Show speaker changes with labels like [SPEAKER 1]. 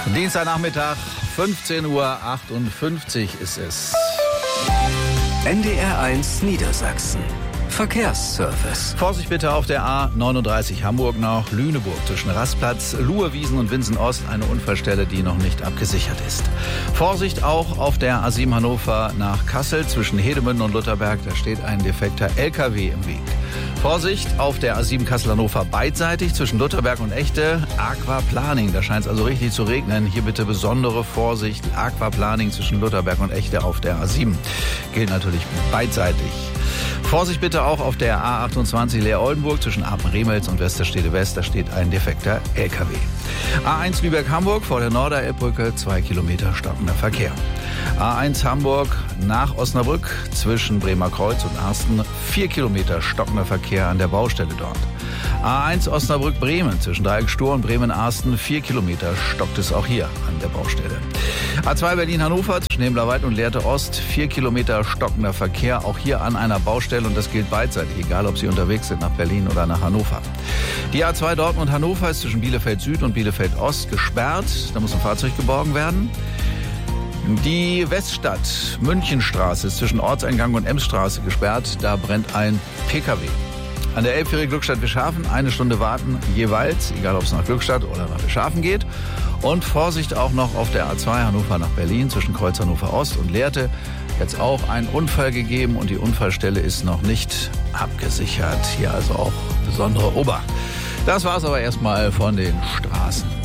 [SPEAKER 1] Dienstagnachmittag, 15:58 Uhr ist es.
[SPEAKER 2] NDR1 Niedersachsen. Verkehrsservice.
[SPEAKER 1] Vorsicht bitte auf der A39 Hamburg nach Lüneburg zwischen Rastplatz, Luhewiesen und Winsen-Ost, eine Unfallstelle, die noch nicht abgesichert ist. Vorsicht auch auf der A7 Hannover nach Kassel zwischen Hedemünden und Lutherberg, da steht ein defekter LKW im Weg. Vorsicht auf der A7 Kassel-Hannover beidseitig zwischen Lutherberg und Echte, Aquaplaning, da scheint es also richtig zu regnen. Hier bitte besondere Vorsicht, Aquaplaning zwischen Lutherberg und Echte auf der A7. Gilt natürlich beidseitig. Vorsicht bitte auch auf der A28 Leer-Oldenburg zwischen Apen-Remelz und Westerstede West. Da steht ein defekter LKW. A1 Lübeck-Hamburg vor der Norderelbbrücke 2 Kilometer stockender Verkehr. A1 Hamburg nach Osnabrück zwischen Bremer Kreuz und Arsten 4 Kilometer stockender Verkehr an der Baustelle dort. A1 Osnabrück-Bremen zwischen Dreieck-Stur und Bremen-Arsten 4 Kilometer stockt es auch hier an der Baustelle. A2 Berlin-Hannover zwischen Hemlerwald und Lehrte Ost 4 Kilometer stockender Verkehr auch hier an einer Baustelle und das gilt beidseitig, egal ob Sie unterwegs sind nach Berlin oder nach Hannover. Die A2 Dortmund-Hannover ist zwischen Bielefeld Süd und Bielefeld Ost gesperrt, da muss ein Fahrzeug geborgen werden. Die Weststadt Münchenstraße ist zwischen Ortseingang und Emsstraße gesperrt, da brennt ein PKW. An der Elbphäre Glückstadt-Wischhafen 1 Stunde warten jeweils, egal ob es nach Glückstadt oder nach Wischhafen geht. Und Vorsicht auch noch auf der A2 Hannover nach Berlin zwischen Kreuz Hannover Ost und Lehrte. Jetzt auch ein Unfall gegeben und die Unfallstelle ist noch nicht abgesichert. Hier also auch besondere Obacht. Das war's aber erstmal von den Straßen.